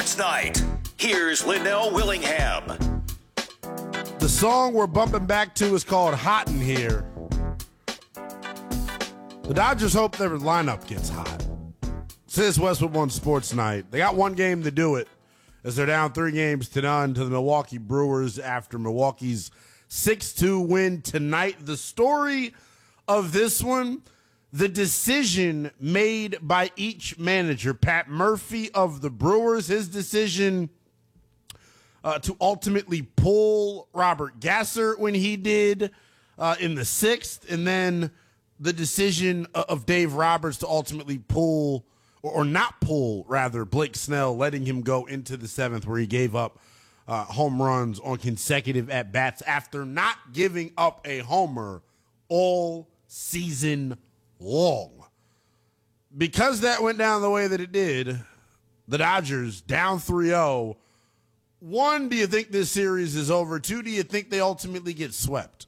Sports Night. Here's Linnell Willingham. The song we're bumping back to is called Hot in Here. The Dodgers hope their lineup gets hot. This is Westwood One Sports Night. They got one game to do it as they're down 3-0 to the Milwaukee Brewers after Milwaukee's 6-2 win tonight. The story of this one, the decision made by each manager. Pat Murphy of the Brewers, his decision to ultimately pull Robert Gasser when he did in the 6th, and then the decision of Dave Roberts to ultimately pull, or not pull, rather, Blake Snell, letting him go into the 7th where he gave up home runs on consecutive at-bats after not giving up a homer all season long. Because that went down the way that it did, the Dodgers down 3-0. One, do you think this series is over? Two, do you think they ultimately get swept?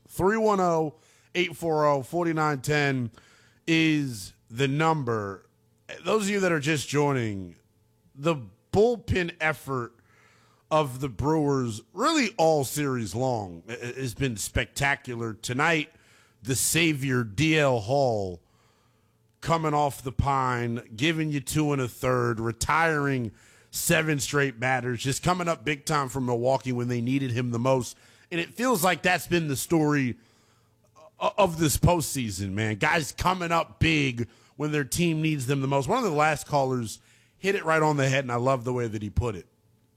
310-840-4910 is the number. Those of you that are just joining, the bullpen effort of the Brewers really all series long has been spectacular. Tonight, the savior DL Hall coming off the pine, giving you 2 1/3, retiring 7 straight batters, just coming up big time from Milwaukee when they needed him the most. And it feels like that's been the story of this postseason, man. Guys coming up big when their team needs them the most. One of the last callers hit it right on the head, and I love the way that he put it.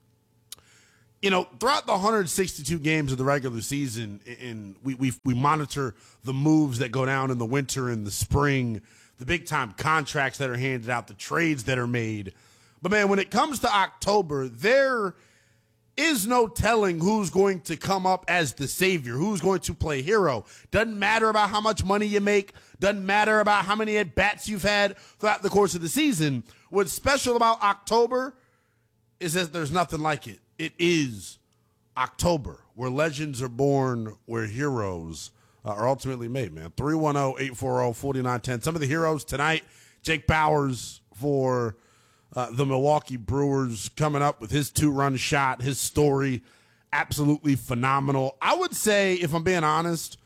You know, throughout the 162 games of the regular season, and we monitor the moves that go down in the winter and the spring, the big-time contracts that are handed out, the trades that are made. But, man, when it comes to October, there is no telling who's going to come up as the savior, who's going to play hero. Doesn't matter about how much money you make. Doesn't matter about how many at-bats you've had throughout the course of the season. What's special about October is that there's nothing like it. It is October, where legends are born, where heroes are ultimately made, man. 310-840-4910. Some of the heroes tonight, Jake Bauers for the Milwaukee Brewers coming up with his 2-run shot, his story, absolutely phenomenal. I would say, if I'm being honest,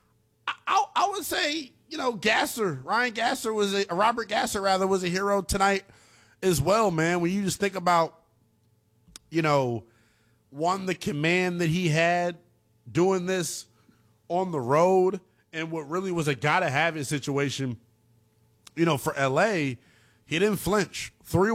I would say, you know, Ryan Gasser Robert Gasser was a hero tonight as well, man. When you just think about, you know, the command that he had doing this on the road and what really was a gotta-have-it situation, you know, for L.A., he didn't flinch.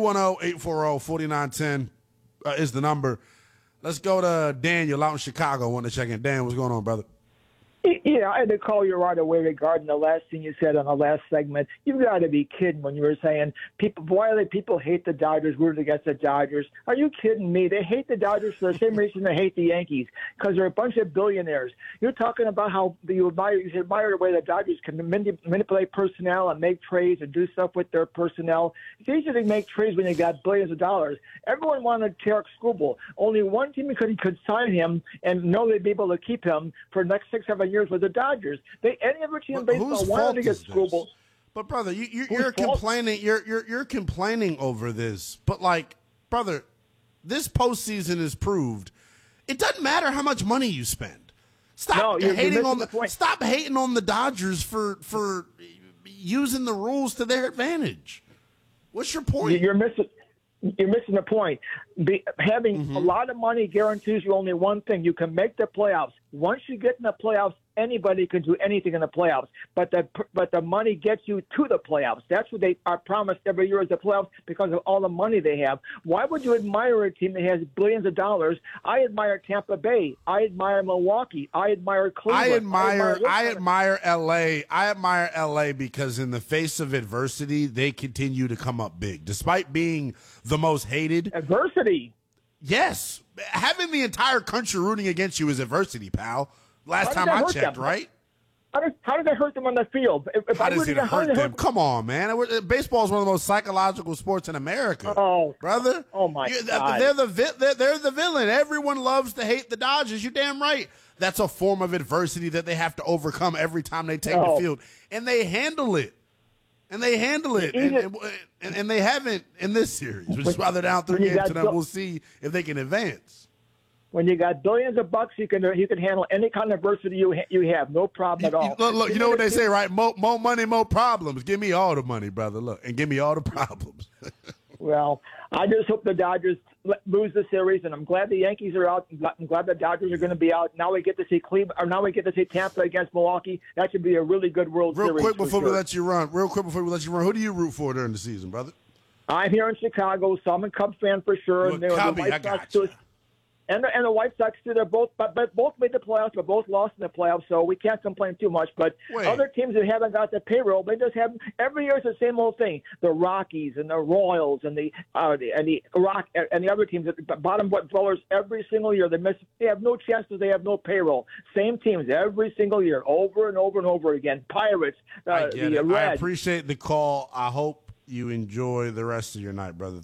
310-840-4910 is the number. Let's go to Daniel out in Chicago. I want to check in. Dan, what's going on, brother? Yeah, I had to call you right away regarding the last thing you said on the last segment. You've got to be kidding when you were saying people hate the Dodgers, root against the Dodgers. Are you kidding me? They hate the Dodgers for the same reason they hate the Yankees, because they're a bunch of billionaires. You're talking about how you admire the way the Dodgers can manipulate personnel and make trades and do stuff with their personnel. It's easy to make trades when you got billions of dollars. Everyone wanted Tarek Skubal. Only one team could sign him and know they'd be able to keep him for the next 6-7 years with the Dodgers. Any other team in baseball wanted to get Skubal. But brother, you're complaining. You're complaining over this. But like, brother, this postseason has proved it doesn't matter how much money you spend. Stop hating on the Dodgers for using the rules to their advantage. What's your point? You're missing the point. Having a lot of money guarantees you only one thing: you can make the playoffs. Once you get in the playoffs, anybody can do anything in the playoffs. But the money gets you to the playoffs. That's what they are promised every year is the playoffs because of all the money they have. Why would you admire a team that has billions of dollars? I admire Tampa Bay. I admire Milwaukee. I admire Cleveland. I admire LA. I admire LA because in the face of adversity, they continue to come up big, despite being the most hated. Adversity. Yes. Having the entire country rooting against you is adversity, pal. Last time I checked, right? How does that hurt them on the field? How does it hurt them? Come on, man. Baseball is one of the most psychological sports in America. Oh, brother. Oh, my God. They're the villain. Everyone loves to hate the Dodgers. You're damn right. That's a form of adversity that they have to overcome every time they take the field. And they handle it. And they handle it, and they haven't in this series, which is why they're down 3 games tonight. We'll see if they can advance. When you got billions of bucks, you can handle any kind of adversity you have, no problem at all. Look, you know what they say, right? More money, more problems. Give me all the money, brother. Look, and give me all the problems. Well, I just hope the Dodgers lose the series, and I'm glad the Yankees are out. I'm glad the Dodgers are going to be out. Now we get to see Cleveland, or now we get to see Tampa against Milwaukee. That should be a really good World Series. Real quick before we let you run, who do you root for during the season, brother? I'm here in Chicago, so I'm a Cubs fan for sure. Well, Cubby, I got you. And the White Sox too. They're both made the playoffs, but both lost in the playoffs, so we can't complain too much. But other teams that haven't got the payroll, they just have every year. It's the same old thing. The Rockies and the Royals and the other teams at the bottom dwellers every single year. They have no chances. They have no payroll. Same teams every single year, over and over and over again. Pirates. The Reds. I appreciate the call. I hope you enjoy the rest of your night, brother.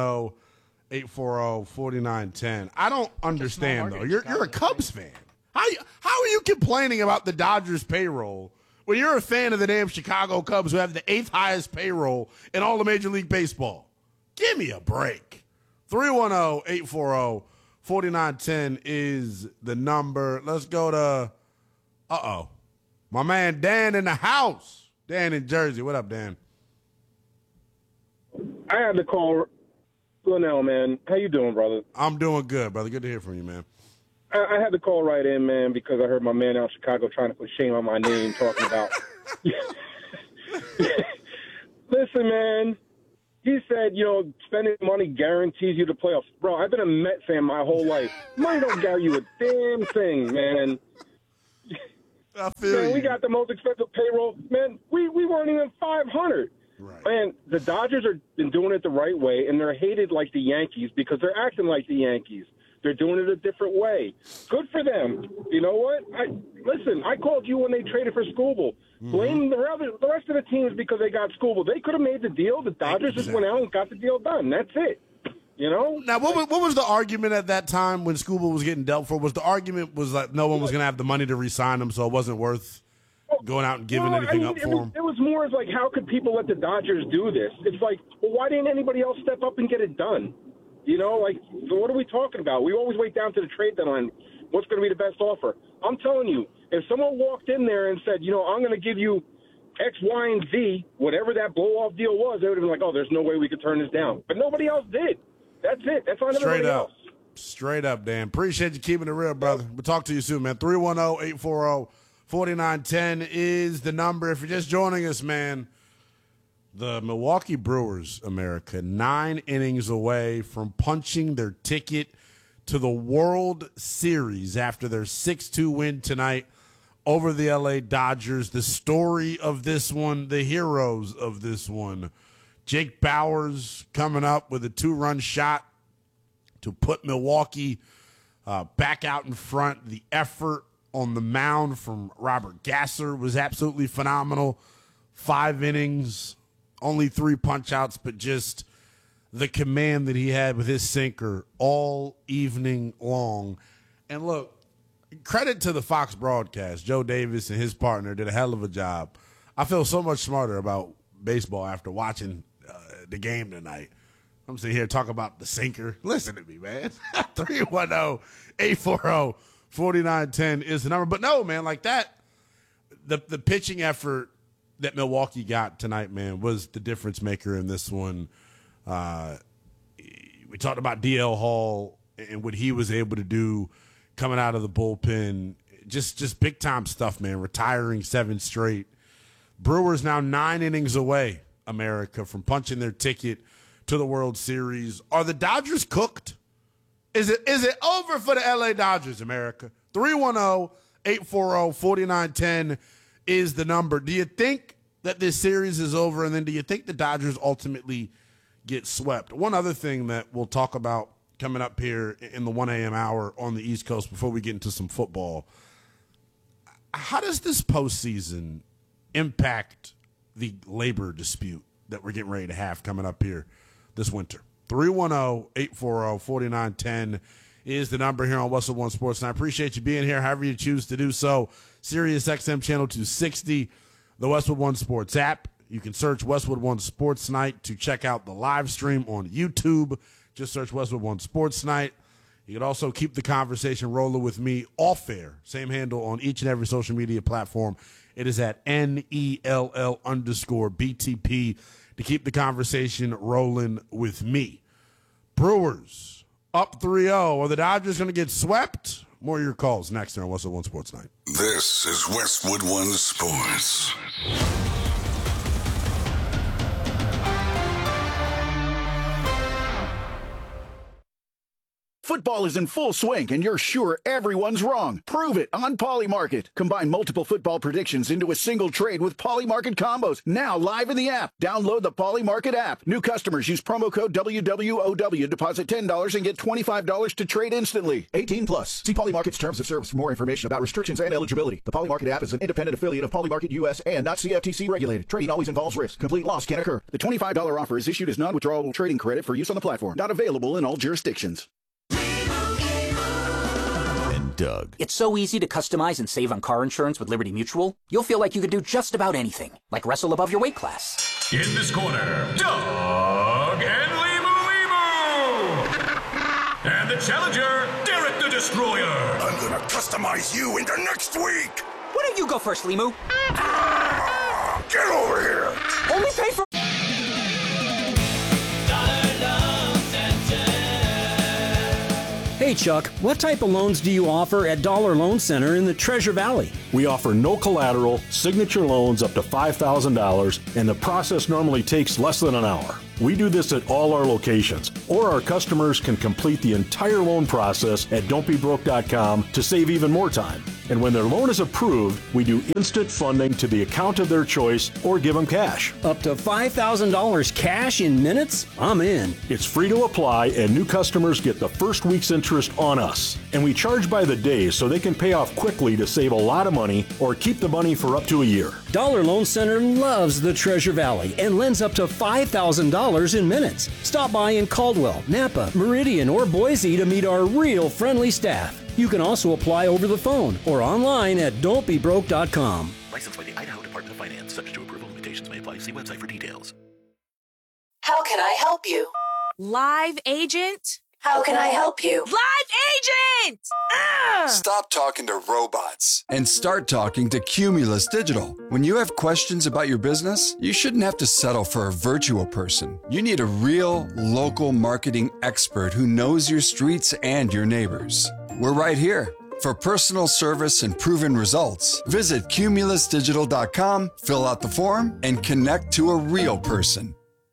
310-840-4910. I don't understand, though. You're a Cubs fan. How are you complaining about the Dodgers payroll when you're a fan of the damn Chicago Cubs, who have the 8th highest payroll in all of Major League Baseball? Give me a break. 310-840-4910 is the number. Let's go to, my man Dan in the house. Dan in Jersey. What up, Dan? I had to call Linnell, man. How you doing, brother? I'm doing good, brother. Good to hear from you, man. I had to call right in, man, because I heard my man out in Chicago trying to put shame on my name, talking about. Listen, man. He said, spending money guarantees you the playoffs. Bro, I've been a Met fan my whole life. Money don't guarantee you a damn thing, man. I feel you. We got the most expensive payroll. Man, we weren't even 500. Right. Man, the Dodgers are been doing it the right way, and they're hated like the Yankees because they're acting like the Yankees. They're doing it a different way. Good for them. You know what? I called you when they traded for Skubal. Blame the rest of the teams because they got Skubal. They could have made the deal. The Dodgers just went out and got the deal done. That's it. Now, what was the argument at that time when Skubal was getting dealt for? Was the argument like no one was going to have the money to re-sign him, so it wasn't worth going out and giving anything up for him? It was more as like, how could people let the Dodgers do this? It's like, well, why didn't anybody else step up and get it done? So what are we talking about? We always wait down to the trade deadline. What's going to be the best offer? I'm telling you, if someone walked in there and said, I'm going to give you X, Y, and Z, whatever that blow-off deal was, they would have been like, oh, there's no way we could turn this down. But nobody else did. That's it. That's on everybody else. Straight up, Dan. Appreciate you keeping it real, brother. We'll talk to you soon, man. 310-840-4910 is the number. If you're just joining us, man, the Milwaukee Brewers, America, 9 innings away from punching their ticket to the World Series after their 6-2 win tonight over the LA Dodgers. The story of this one, the heroes of this one, Jake Bauers coming up with a 2-run shot to put Milwaukee back out in front. The effort on the mound from Robert Gasser was absolutely phenomenal. 5 innings, only 3 punch-outs, but just the command that he had with his sinker all evening long. And look, credit to the Fox broadcast. Joe Davis and his partner did a hell of a job. I feel so much smarter about baseball after watching the game tonight. I'm sitting here talking about the sinker. Listen to me, man. 310-840-4910 is the number. But no, man, like that, the pitching effort that Milwaukee got tonight, man, was the difference maker in this one. We talked about DL Hall and what he was able to do coming out of the bullpen. Just big-time stuff, man. Retiring 7 straight. Brewers now 9 innings away, America, from punching their ticket to the World Series. Are the Dodgers cooked? Is it over for the LA Dodgers, America? 310-840-4910 is the number. Do you think that this series is over, and then do you think the Dodgers ultimately get swept? One other thing that we'll talk about coming up here in the 1 a.m. hour on the East Coast before we get into some football. How does this postseason impact the labor dispute that we're getting ready to have coming up here this winter? 310-840-4910 is the number here on Westwood One Sports. And I appreciate you being here, however you choose to do so. Sirius XM Channel 260, the Westwood One Sports app, You can search Westwood One Sports Night to check out the live stream on YouTube. Just search Westwood One Sports Night. You can also keep the conversation rolling with me off air. Same handle on each and every social media platform. It is at NELL_BTP to keep the conversation rolling with me. Brewers up 3-0. Are the Dodgers going to get swept? More of your calls next here on Westwood One Sports Night. This is Westwood One Sports. Football is in full swing, and you're sure everyone's wrong. Prove it on Polymarket. Combine multiple football predictions into a single trade with Polymarket combos. Now live in the app. Download the Polymarket app. New customers use promo code WWOW. Deposit $10 and get $25 to trade instantly. 18 plus. See Polymarket's terms of service for more information about restrictions and eligibility. The Polymarket app is an independent affiliate of Polymarket US and not CFTC regulated. Trading always involves risk. Complete loss can occur. The $25 offer is issued as non-withdrawable trading credit for use on the platform. Not available in all jurisdictions. Doug. It's so easy to customize and save on car insurance with Liberty Mutual. You'll feel like you could do just about anything, like wrestle above your weight class. In this corner, Doug and Limu. And the challenger, Derek the Destroyer. I'm gonna customize you into next week. Why don't you go first, Limu? Get over here. Only pay for... Hey Chuck, what type of loans do you offer at Dollar Loan Center in the Treasure Valley? We offer no collateral, signature loans up to $5,000, and the process normally takes less than an hour. We do this at all our locations, or our customers can complete the entire loan process at don'tbebroke.com to save even more time. And when their loan is approved, we do instant funding to the account of their choice or give them cash. Up to $5,000 cash in minutes? I'm in. It's free to apply, and new customers get the first week's interest on us. And we charge by the day so they can pay off quickly to save a lot of money or keep the money for up to a year. Dollar Loan Center loves the Treasure Valley and lends up to $5,000 in minutes. Stop by in Caldwell, Napa, Meridian, or Boise to meet our real friendly staff. You can also apply over the phone or online at don'tbebroke.com. Licensed by the Idaho Department of Finance. Subject to approval. Limitations may apply. See website for details. How can I help you? Live agent? How can I help you? Live agent! Stop talking to robots and start talking to Cumulus Digital. When you have questions about your business, you shouldn't have to settle for a virtual person. You need a real, local marketing expert who knows your streets and your neighbors. We're right here. For personal service and proven results, visit cumulusdigital.com, fill out the form, and connect to a real person.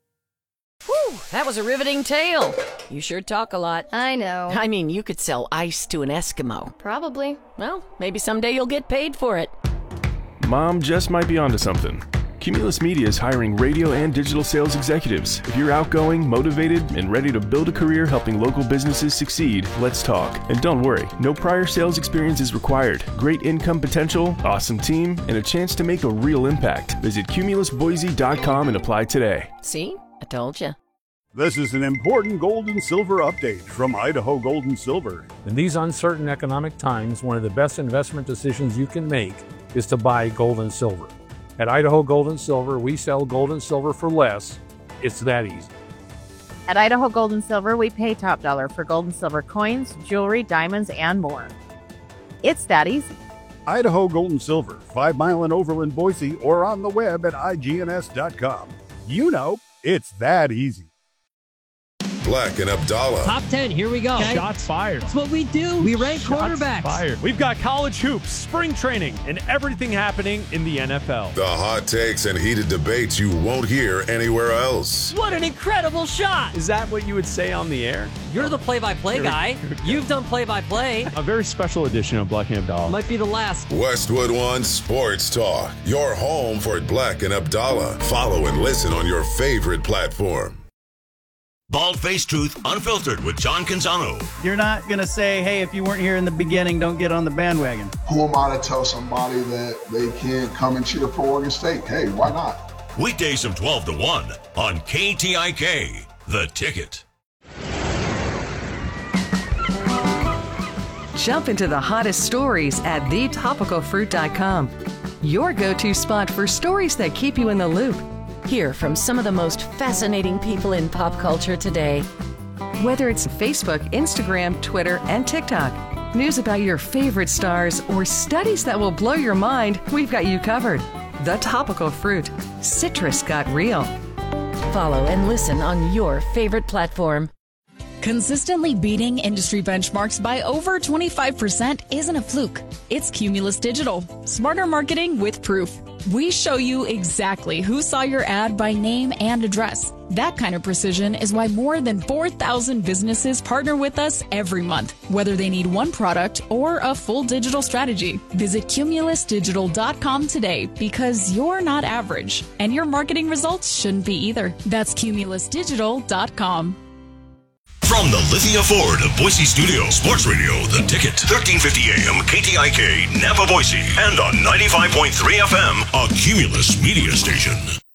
Whew, that was a riveting tale. You sure talk a lot. I know. I mean, you could sell ice to an Eskimo. Probably. Well, maybe someday you'll get paid for it. Mom just might be onto something. Cumulus Media is hiring radio and digital sales executives. If you're outgoing, motivated, and ready to build a career helping local businesses succeed, let's talk. And don't worry, no prior sales experience is required. Great income potential, awesome team, and a chance to make a real impact. Visit cumulusboise.com and apply today. See? I told you. This is an important gold and silver update from Idaho Gold and Silver. In these uncertain economic times, one of the best investment decisions you can make is to buy gold and silver. At Idaho Gold and Silver, we sell gold and silver for less. It's that easy. At Idaho Gold and Silver, we pay top dollar for gold and silver coins, jewelry, diamonds, and more. It's that easy. Idaho Gold and Silver, 5 Mile and Overland, Boise, or on the web at igns.com. You know, it's that easy. Black and Abdallah. Top 10, here we go. Okay. Shots fired. That's what we do. We rank quarterbacks. Fired. We've got college hoops, spring training, and everything happening in the NFL. The hot takes and heated debates you won't hear anywhere else. What an incredible shot. Is that what you would say on the air? You're the play-by-play guy. You've done play-by-play. A very special edition of Black and Abdallah. Might be the last. Westwood One Sports Talk. Your home for Black and Abdallah. Follow and listen on your favorite platform. Bald-faced Truth Unfiltered with John Canzano. You're not going to say, hey, if you weren't here in the beginning, don't get on the bandwagon. Who am I to tell somebody that they can't come and cheer for Oregon State? Hey, why not? Weekdays from 12 to 1 on KTIK, The Ticket. Jump into the hottest stories at thetopicalfruit.com. Your go-to spot for stories that keep you in the loop. Hear from some of the most fascinating people in pop culture today. Whether it's Facebook, Instagram, Twitter, and TikTok, news about your favorite stars, or studies that will blow your mind, we've got you covered. The Topical Fruit. Citrus got real. Follow and listen on your favorite platform. Consistently beating industry benchmarks by over 25% isn't a fluke. It's Cumulus Digital. Smarter marketing with proof. We show you exactly who saw your ad by name and address. That kind of precision is why more than 4,000 businesses partner with us every month, whether they need one product or a full digital strategy. Visit cumulusdigital.com today because you're not average, and your marketing results shouldn't be either. That's cumulusdigital.com. From the Lithia Ford Boise Studio, Sports Radio, The Ticket, 1350 AM, KTIK, Napa, Boise, and on 95.3 FM, a Cumulus media station.